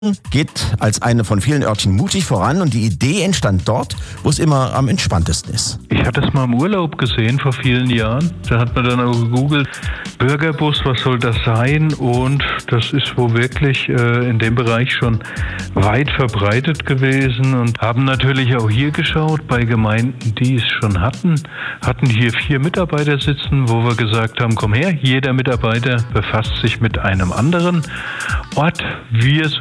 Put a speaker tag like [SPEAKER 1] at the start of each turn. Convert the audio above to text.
[SPEAKER 1] geht als eine von vielen Örtchen mutig voran und die Idee entstand dort, wo es immer am entspanntesten ist.
[SPEAKER 2] Ich hatte es mal im Urlaub gesehen vor vielen Jahren. Da hat man dann auch gegoogelt, Bürgerbus, was soll das sein? Und das ist wohl wirklich in dem Bereich schon weit verbreitet gewesen und haben natürlich auch hier geschaut bei Gemeinden, die es schon hatten hier 4 Mitarbeiter sitzen, wo wir gesagt haben, komm her, jeder Mitarbeiter befasst sich mit einem anderen Ort. Wir